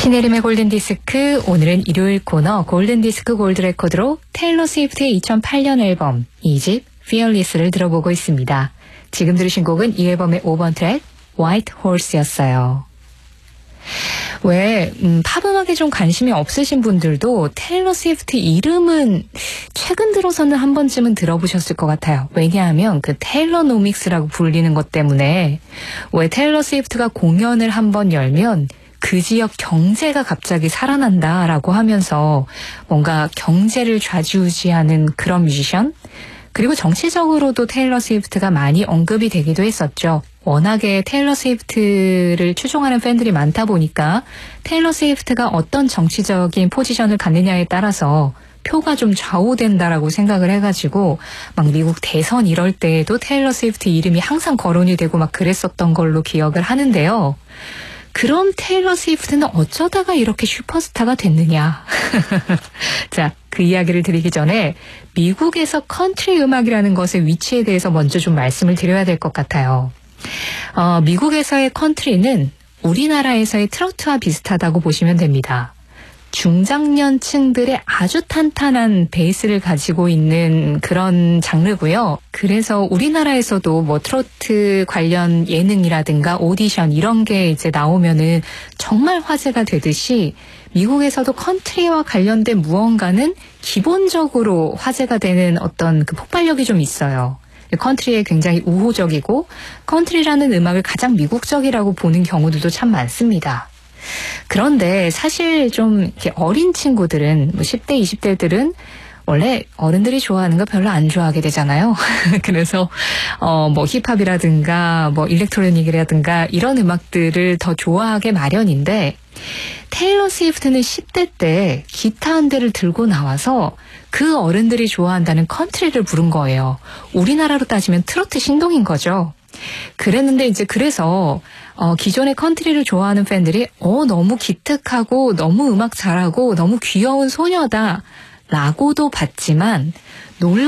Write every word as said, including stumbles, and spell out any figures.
신혜림의 골든디스크, 오늘은 일요일 코너 골든디스크 골드레코드로 테일러 스위프트의 이천팔 년 앨범 이 집 Fearless를 들어보고 있습니다. 지금 들으신 곡은 이 앨범의 오 번 트랙 White Horse였어요. 왜 음, 팝음악에 좀 관심이 없으신 분들도 테일러 스위프트 이름은 최근 들어서는 한 번쯤은 들어보셨을 것 같아요. 왜냐하면 그 테일러노믹스라고 불리는 것 때문에 왜 테일러 스위프트가 공연을 한번 열면 그 지역 경제가 갑자기 살아난다라고 하면서 뭔가 경제를 좌지우지하는 그런 뮤지션? 그리고 정치적으로도 테일러 스위프트가 많이 언급이 되기도 했었죠. 워낙에 테일러 스위프트를 추종하는 팬들이 많다 보니까 테일러 스위프트가 어떤 정치적인 포지션을 갖느냐에 따라서 표가 좀 좌우된다라고 생각을 해가지고 막 미국 대선 이럴 때에도 테일러 스위프트 이름이 항상 거론이 되고 막 그랬었던 걸로 기억을 하는데요. 그럼 테일러 스위프트는 어쩌다가 이렇게 슈퍼스타가 됐느냐. 자, 그 이야기를 드리기 전에 미국에서 컨트리 음악이라는 것의 위치에 대해서 먼저 좀 말씀을 드려야 될 것 같아요. 어, 미국에서의 컨트리는 우리나라에서의 트로트와 비슷하다고 보시면 됩니다. 중장년층들의 아주 탄탄한 베이스를 가지고 있는 그런 장르고요. 그래서 우리나라에서도 뭐 트로트 관련 예능이라든가 오디션 이런 게 이제 나오면은 정말 화제가 되듯이 미국에서도 컨트리와 관련된 무언가는 기본적으로 화제가 되는 어떤 그 폭발력이 좀 있어요. 컨트리에 굉장히 우호적이고 컨트리라는 음악을 가장 미국적이라고 보는 경우들도 참 많습니다. 그런데 사실 좀 이렇게 어린 친구들은 뭐 십 대, 이십 대들은 원래 어른들이 좋아하는 거 별로 안 좋아하게 되잖아요. 그래서 어 뭐 힙합이라든가 뭐 일렉트로닉이라든가 이런 음악들을 더 좋아하게 마련인데 테일러 스위프트는 십 대 때 기타 한 대를 들고 나와서 그 어른들이 좋아한다는 컨트리를 부른 거예요. 우리나라로 따지면 트로트 신동인 거죠. 그랬는데 이제 그래서 어, 기존의 컨트리를 좋아하는 팬들이 어 너무 기특하고 너무 음악 잘하고 너무 귀여운 소녀다 라고도 봤지만 놀라